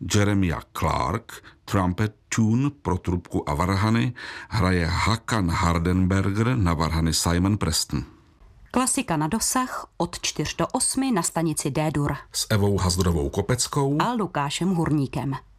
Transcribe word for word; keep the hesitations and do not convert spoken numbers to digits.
Jeremiah Clark, trumpet tune pro trubku a varhany, hraje Hakan Hardenberger na varhany Simon Preston. Klasika na dosah od čtyř do osmi na stanici D-dur S Evou Hazdrovou Kopeckou a Lukášem Hurníkem.